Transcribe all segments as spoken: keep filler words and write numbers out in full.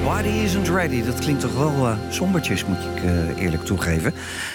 Body Isn't Ready. Dat klinkt toch wel uh, sombertjes, moet ik uh, eerlijk toegeven.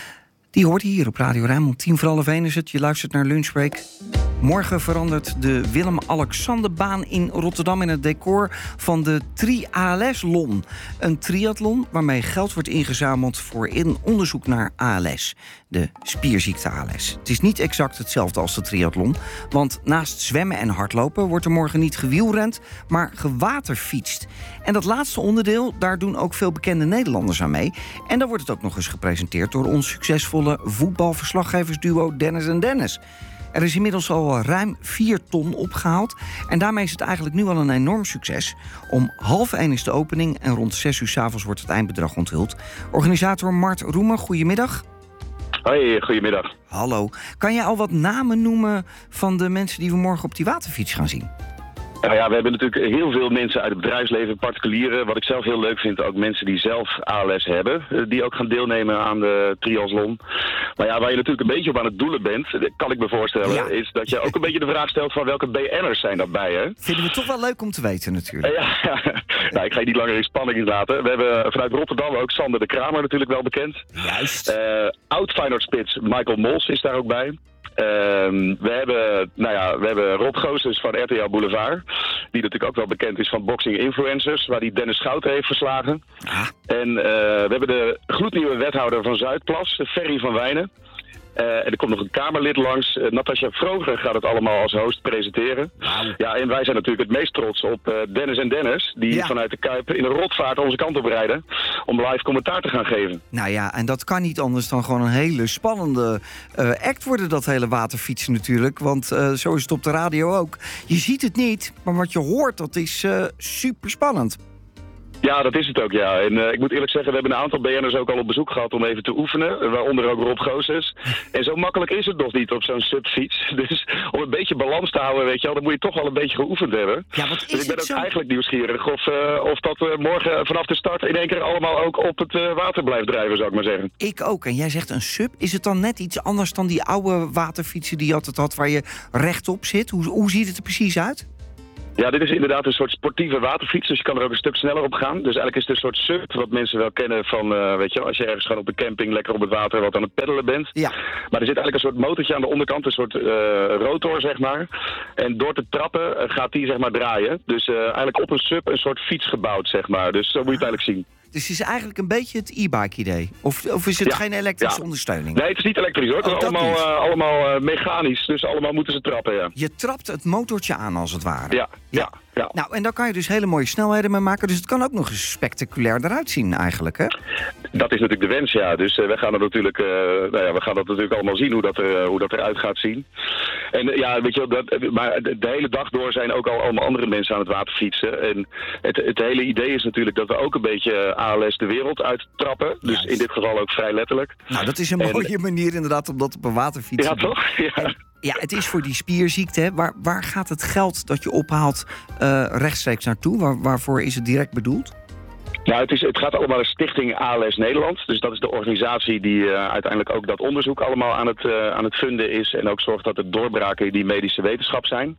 Die hoort hier op Radio Rijnmond. Tien voor half één is het. Je luistert naar Lunchbreak. Morgen verandert de Willem-Alexanderbaan in Rotterdam in het decor van de Tri-A L S-lon. Een triathlon waarmee geld wordt ingezameld voor in onderzoek naar A L S. De spierziekte A L S. Het is niet exact hetzelfde als de triathlon. Want naast zwemmen en hardlopen wordt er morgen niet gewielrend, maar gewaterfietst. En dat laatste onderdeel, daar doen ook veel bekende Nederlanders aan mee. En dan wordt het ook nog eens gepresenteerd door ons succesvolle voetbalverslaggeversduo Dennis en Dennis. Er is inmiddels al ruim vier ton opgehaald. En daarmee is het eigenlijk nu al een enorm succes. Om half één is de opening en rond zes uur 's avonds wordt het eindbedrag onthuld. Organisator Mart Roemer, goedemiddag. Hoi, goedemiddag. Hallo. Kan je al wat namen noemen van de mensen die we morgen op die waterfiets gaan zien? Nou ja, we hebben natuurlijk heel veel mensen uit het bedrijfsleven, particulieren. Wat ik zelf heel leuk vind, ook mensen die zelf A L S hebben. Die ook gaan deelnemen aan de triathlon. Maar ja, waar je natuurlijk een beetje op aan het doelen bent, kan ik me voorstellen, ja. is dat je ook een beetje de vraag stelt van welke B N'ers zijn daarbij, hè? Vinden we toch wel leuk om te weten natuurlijk. Ja, ja. Nou, ik ga je niet langer in spanning laten. We hebben vanuit Rotterdam ook Sander de Kramer natuurlijk wel bekend. Juist. Uh, Oud-Feyenoord-spits Michael Mols is daar ook bij. Uh, we hebben, nou ja, we hebben Rob Goossens van R T L Boulevard. Die natuurlijk ook wel bekend is van Boxing Influencers. Waar die Dennis Schouten heeft verslagen. Ah. En uh, we hebben de gloednieuwe wethouder van Zuidplas, Ferry van Wijnen. Uh, en er komt nog een Kamerlid langs. Uh, Natasja Vroger gaat het allemaal als host presenteren. Wow. Ja, en wij zijn natuurlijk het meest trots op uh, Dennis en Dennis. Die ja. vanuit de Kuip in een rotvaart onze kant op rijden. Om live commentaar te gaan geven. Nou ja, en dat kan niet anders dan gewoon een hele spannende uh, act worden, dat hele waterfietsen natuurlijk. Want uh, zo is het op de radio ook. Je ziet het niet, maar wat je hoort, dat is uh, super spannend. Ja, dat is het ook, ja. En uh, ik moet eerlijk zeggen, we hebben een aantal B N'ers ook al op bezoek gehad om even te oefenen. Waaronder ook Rob Goossens. En zo makkelijk is het nog niet op zo'n subfiets. Dus om een beetje balans te houden, weet je wel, dan moet je toch wel een beetje geoefend hebben. Ja, wat is dus ik ben het ook zo... eigenlijk nieuwsgierig of, uh, of dat uh, morgen vanaf de start in één keer allemaal ook op het uh, water blijft drijven, zou ik maar zeggen. Ik ook. En jij zegt een sub. Is het dan net iets anders dan die oude waterfietsen die je altijd had, waar je rechtop zit? Hoe, hoe ziet het er precies uit? Ja, dit is inderdaad een soort sportieve waterfiets, dus je kan er ook een stuk sneller op gaan. Dus eigenlijk is het een soort sub wat mensen wel kennen van, uh, weet je, als je ergens gewoon op de camping lekker op het water wat aan het peddelen bent. Ja. Maar er zit eigenlijk een soort motortje aan de onderkant, een soort uh, rotor, zeg maar. En door te trappen uh, gaat die, zeg maar, draaien. Dus uh, eigenlijk op een sub een soort fiets gebouwd, zeg maar. Dus zo moet je het eigenlijk zien. Dus het is eigenlijk een beetje het e-bike idee? Of, of is het ja, geen elektrische ja. ondersteuning? Nee, het is niet elektrisch hoor. Het is oh, allemaal, uh, allemaal uh, mechanisch, dus allemaal moeten ze trappen, ja. Je trapt het motortje aan als het ware? Ja, ja. ja. Ja. Nou, en daar kan je dus hele mooie snelheden mee maken. Dus het kan ook nog eens spectaculair eruit zien eigenlijk, hè? Dat is natuurlijk de wens, ja. Dus uh, we gaan er natuurlijk, uh, nou ja, we gaan dat natuurlijk allemaal zien hoe dat, er, uh, hoe dat eruit gaat zien. En uh, ja, weet je wel, dat, maar de, de hele dag door zijn ook al allemaal andere mensen aan het waterfietsen. En het, het hele idee is natuurlijk dat we ook een beetje A L S de wereld uittrappen. Dus Juist. In dit geval ook vrij letterlijk. Nou, dat is een en, mooie manier inderdaad om dat op een waterfiets te ja, doen. Toch? Ja, toch? Ja, het is voor die spierziekte. Hè. Waar, waar gaat het geld dat je ophaalt uh, rechtstreeks naartoe? Waar, waarvoor is het direct bedoeld? Nou, het, is, het gaat allemaal naar Stichting A L S Nederland. Dus dat is de organisatie die uh, uiteindelijk ook dat onderzoek allemaal aan het, uh, aan het funden is. En ook zorgt dat er doorbraken in die medische wetenschap zijn.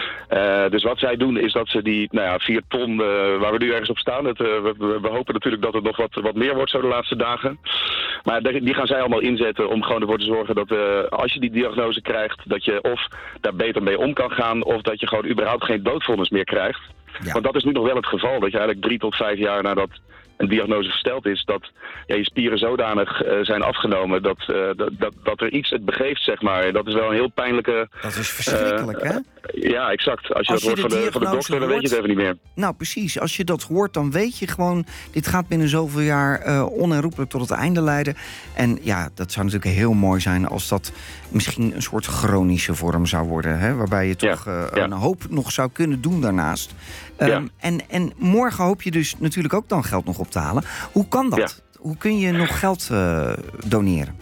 Uh, dus wat zij doen is dat ze die nou ja, vier ton uh, waar we nu ergens op staan. Het, uh, we, we hopen natuurlijk dat het nog wat, wat meer wordt zo de laatste dagen. Maar die gaan zij allemaal inzetten om gewoon ervoor te zorgen dat uh, als je die diagnose krijgt, dat je of daar beter mee om kan gaan, of dat je gewoon überhaupt geen doodvonnis meer krijgt. Ja. Want dat is nu nog wel het geval, dat je eigenlijk drie tot vijf jaar nadat een diagnose gesteld is, dat ja, je spieren zodanig uh, zijn afgenomen dat, uh, dat, dat, dat er iets het begeeft, zeg maar. Dat is wel een heel pijnlijke... Dat is verschrikkelijk, uh, hè? Ja, exact. Als je Als dat je hoort de van de, van de dokter, dan weet je het even niet meer. Nou, precies. Als je dat hoort, dan weet je gewoon, dit gaat binnen zoveel jaar uh, onherroepelijk tot het einde leiden. En ja, dat zou natuurlijk heel mooi zijn als dat misschien een soort chronische vorm zou worden, hè? Waarbij je toch ja, uh, ja. een hoop nog zou kunnen doen daarnaast. Um, ja. en, en morgen hoop je dus natuurlijk ook dan geld nog op te halen. Hoe kan dat? Ja. Hoe kun je nog geld uh, doneren?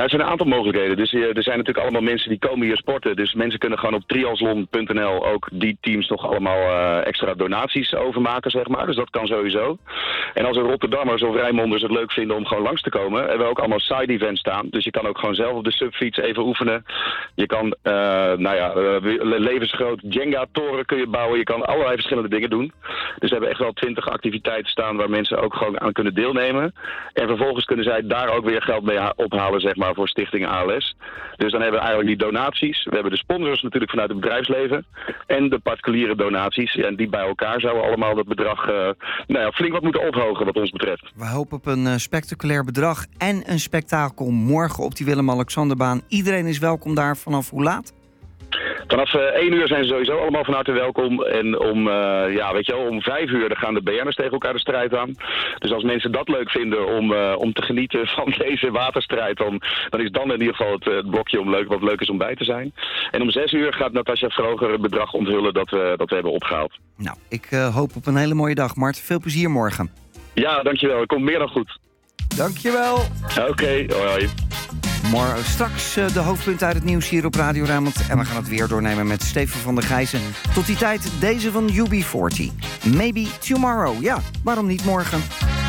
Nou, er zijn een aantal mogelijkheden. Dus uh, er zijn natuurlijk allemaal mensen die komen hier sporten. Dus mensen kunnen gewoon op triathlon punt n l ook die teams nog allemaal uh, extra donaties overmaken, zeg maar. Dus dat kan sowieso. En als er Rotterdammers of Rijnmonders het leuk vinden om gewoon langs te komen, hebben we ook allemaal side events staan. Dus je kan ook gewoon zelf op de subfiets even oefenen. Je kan, uh, nou ja, uh, levensgroot Jenga-toren kun je bouwen. Je kan allerlei verschillende dingen doen. Dus we hebben echt wel twintig activiteiten staan waar mensen ook gewoon aan kunnen deelnemen. En vervolgens kunnen zij daar ook weer geld mee ophalen, zeg maar, voor Stichting A L S. Dus dan hebben we eigenlijk die donaties. We hebben de sponsors natuurlijk vanuit het bedrijfsleven. En de particuliere donaties. En die bij elkaar zouden allemaal dat bedrag uh, nou ja, flink wat moeten ophogen wat ons betreft. We hopen op een uh, spectaculair bedrag en een spektakel morgen op die Willem-Alexanderbaan. Iedereen is welkom daar. Vanaf hoe laat? Vanaf uh, één uur zijn ze sowieso allemaal van harte welkom. En om, uh, ja, weet je wel, om vijf uur dan gaan de B N'ers tegen elkaar de strijd aan. Dus als mensen dat leuk vinden om, uh, om te genieten van deze waterstrijd, dan, dan is dan in ieder geval het, het blokje om leuk, wat leuk is om bij te zijn. En om zes uur gaat Natasja Vroger het bedrag onthullen dat we, dat we hebben opgehaald. Nou, ik uh, hoop op een hele mooie dag, Mart. Veel plezier morgen. Ja, dankjewel. Het komt meer dan goed. Dankjewel. Oké, okay, hoi hoi. Morgen straks uh, de hoofdpunten uit het nieuws hier op Radio Rijnmond. En we gaan het weer doornemen met Steven van der Gijzen. Tot die tijd deze van U B veertig. Maybe tomorrow. Ja, waarom niet morgen?